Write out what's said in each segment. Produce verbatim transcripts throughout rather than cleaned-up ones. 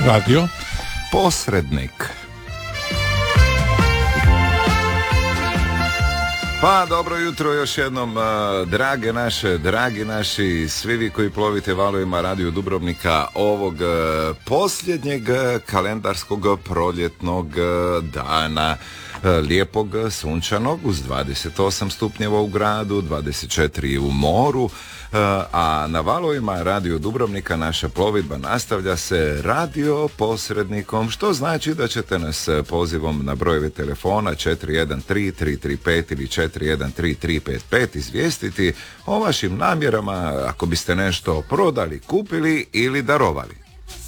Radio Posrednik. Pa dobro jutro još jednom, drage naše, dragi naši, svi vi koji plovite valovima Radio Dubrovnika ovog posljednjeg kalendarskog proljetnog dana, lijepog, sunčanog, uz dvadeset osam stupnjeva u gradu, dvadeset četiri u moru, a na valovima Radio Dubrovnika naša plovidba nastavlja se radio posrednikom, što znači da ćete nas pozivom na brojeve telefona četiri jedan tri tri tri pet ili četiri jedan tri tri pet pet izvijestiti o vašim namjerama ako biste nešto prodali, kupili ili darovali.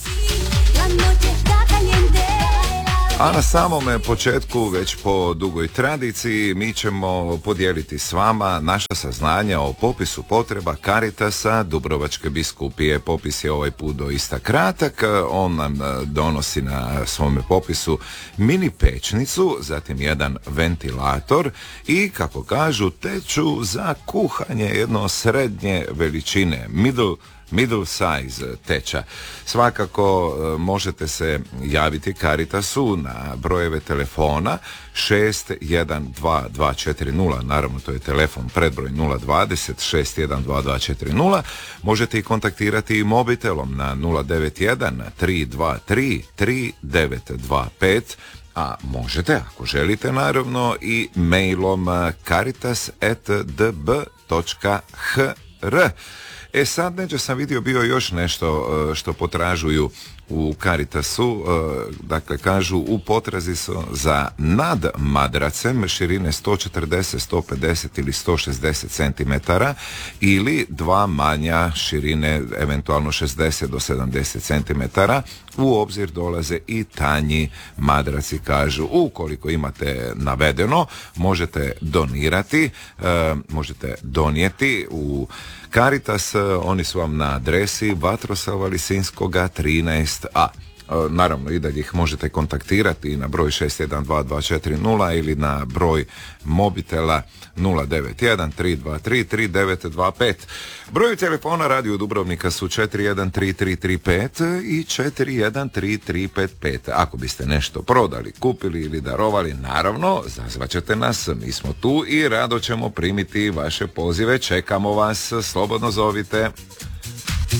A na samome početku, već po dugoj tradiciji, mi ćemo podijeliti s vama naša saznanja o popisu potreba Caritasa Dubrovačke biskupije. Popis je ovaj put doista kratak, on nam donosi na svome popisu mini pečnicu, zatim jedan ventilator i, kako kažu, teću za kuhanje jedno srednje veličine, middle middle size teča. Svakako možete se javiti Caritasu na brojeve telefona šest jedan dva dva četiri nula, naravno to je telefon predbroj nula dvadeset šest jedan dva dva četiri nula. Možete ih kontaktirati i mobitelom na nula devet jedan tri dva tri tri devet dva pet, a možete, ako želite, naravno i mailom caritas at d b točka h r. E sad, neđe sam vidio bio još nešto što potražuju u Caritasu, dakle kažu u potrazi su za nadmadracem širine sto četrdeset, sto pedeset ili sto šezdeset centimetara ili dva manja širine eventualno šezdeset do sedamdeset centimetara. U obzir dolaze i tanji madraci, kažu. Ukoliko imate navedeno, možete donirati, možete donijeti u Caritas, oni su vam na adresi Vatroslava Lisinskoga trinaest a. Naravno i dalje ih možete kontaktirati na broj šest jedan dva dva četiri nula ili na broj mobitela nula devet jedan tri dva tri tri devet dva pet. Brojevi telefona Radio Dubrovnika su četiri jedan tri tri tri pet i četiri jedan tri tri pet pet. Ako biste nešto prodali, kupili ili darovali, naravno, zazvaćete nas, mi smo tu i rado ćemo primiti vaše pozive. Čekamo vas, slobodno zovite.